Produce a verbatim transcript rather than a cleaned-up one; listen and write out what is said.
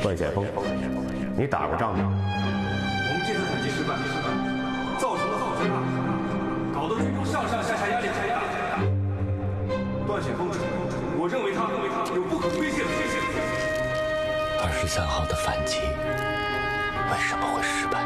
段显峰，你打过仗吗？ 我们这次反击失败，造成了后退，搞得军中上上下下压力太大。段显峰，我认为他有不可推卸的危险。 二十三号的反击为什么会失败？